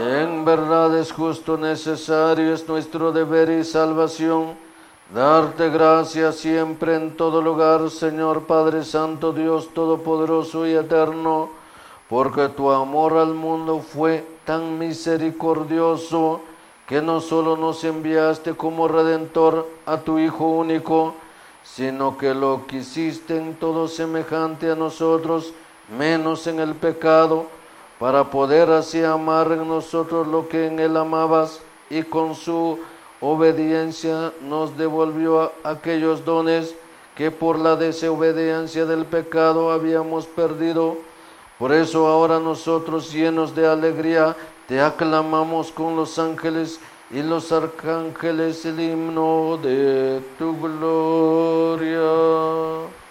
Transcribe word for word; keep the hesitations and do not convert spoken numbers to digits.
En verdad es justo, necesario, es nuestro deber y salvación, darte gracias siempre en todo lugar, Señor Padre Santo, Dios Todopoderoso y Eterno, porque tu amor al mundo fue tan misericordioso que no solo nos enviaste como Redentor a tu Hijo único, sino que lo quisiste en todo semejante a nosotros, menos en el pecado, para poder así amar en nosotros lo que en él amabas, y con su obediencia nos devolvió aquellos dones que por la desobediencia del pecado habíamos perdido. Por eso ahora nosotros, llenos de alegría, te aclamamos con los ángeles y los arcángeles el himno de tu gloria.